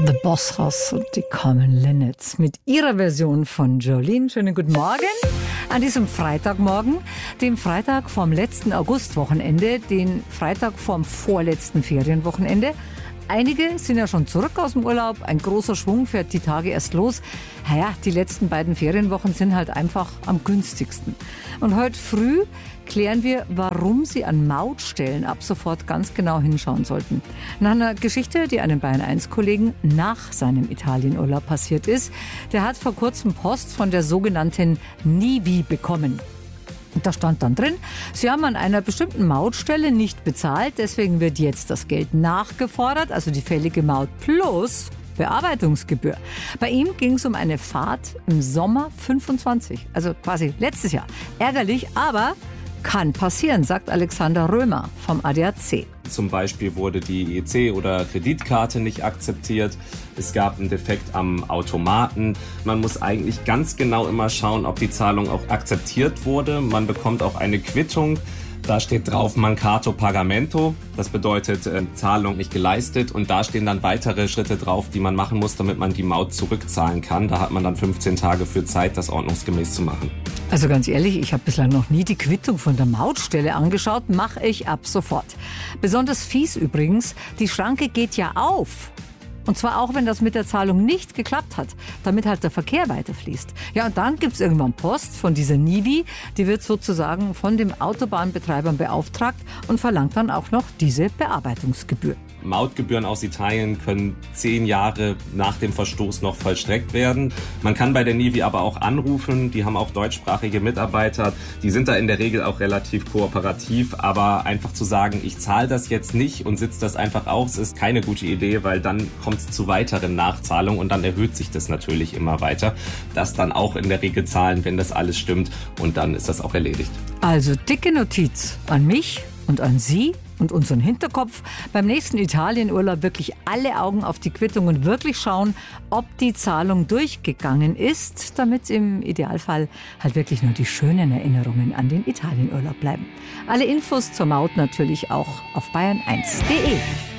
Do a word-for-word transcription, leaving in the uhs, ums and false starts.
The Boss Hoss und die Carmen Linnets mit ihrer Version von Jolene. Schönen guten Morgen an diesem Freitagmorgen, dem Freitag vom letzten Augustwochenende, den Freitag vom vorletzten Ferienwochenende. Einige sind ja schon zurück aus dem Urlaub, ein großer Schwung fährt die Tage erst los. Naja, die letzten beiden Ferienwochen sind halt einfach am günstigsten. Und heute früh klären wir, warum Sie an Mautstellen ab sofort ganz genau hinschauen sollten. Nach einer Geschichte, die einem Bayern eins Kollegen nach seinem Italienurlaub passiert ist, der hat vor kurzem Post von der sogenannten Nivi bekommen. Und da stand dann drin, Sie haben an einer bestimmten Mautstelle nicht bezahlt, deswegen wird jetzt das Geld nachgefordert, also die fällige Maut plus Bearbeitungsgebühr. Bei ihm ging es um eine Fahrt im Sommer fünfundzwanzig, also quasi letztes Jahr. Ärgerlich, aber kann passieren, sagt Alexander Römer vom A D A C. Zum Beispiel wurde die E C- oder Kreditkarte nicht akzeptiert. Es gab einen Defekt am Automaten. Man muss eigentlich ganz genau immer schauen, ob die Zahlung auch akzeptiert wurde. Man bekommt auch eine Quittung. Da steht drauf Mancato Pagamento. Das bedeutet äh, Zahlung nicht geleistet. Und da stehen dann weitere Schritte drauf, die man machen muss, damit man die Maut zurückzahlen kann. Da hat man dann fünfzehn Tage für Zeit, das ordnungsgemäß zu machen. Also ganz ehrlich, ich habe bislang noch nie die Quittung von der Mautstelle angeschaut. Mache ich ab sofort. Besonders fies übrigens, die Schranke geht ja auf. Und zwar auch, wenn das mit der Zahlung nicht geklappt hat, damit halt der Verkehr weiterfließt. Ja, und dann gibt's irgendwann Post von dieser Nivi, die wird sozusagen von dem Autobahnbetreiber beauftragt und verlangt dann auch noch diese Bearbeitungsgebühr. Mautgebühren aus Italien können zehn Jahre nach dem Verstoß noch vollstreckt werden. Man kann bei der Nivi aber auch anrufen. Die haben auch deutschsprachige Mitarbeiter. Die sind da in der Regel auch relativ kooperativ. Aber einfach zu sagen, ich zahle das jetzt nicht und sitze das einfach aus, ist keine gute Idee, weil dann kommt es zu weiteren Nachzahlungen und dann erhöht sich das natürlich immer weiter. Das dann auch in der Regel zahlen, wenn das alles stimmt, und dann ist das auch erledigt. Also dicke Notiz an mich und an Sie und unseren Hinterkopf. Beim nächsten Italienurlaub wirklich alle Augen auf die Quittung und wirklich schauen, ob die Zahlung durchgegangen ist, damit im Idealfall halt wirklich nur die schönen Erinnerungen an den Italienurlaub bleiben. Alle Infos zur Maut natürlich auch auf bayern eins punkt de.